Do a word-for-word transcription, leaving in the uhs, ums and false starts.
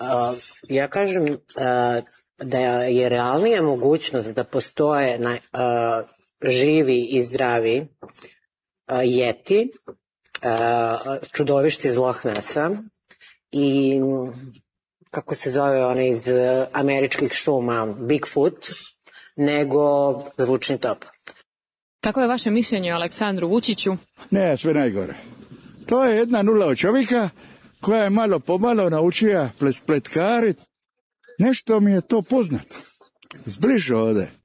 Uh, ja kažem uh, da je realnija mogućnost da postoje na, uh, živi i zdravi uh, jeti, uh, čudovište iz Loch Nessa i kako se zove onaj iz američkih šuma Bigfoot, nego zvučni top. Kako je vaše mišljenje o Aleksandru Vučiću? Ne, sve najgore. To je jedna nula od čovjeka koja je malo pomalo naučila pletkarit. Nešto mi je to poznato. Zbliže ovdje.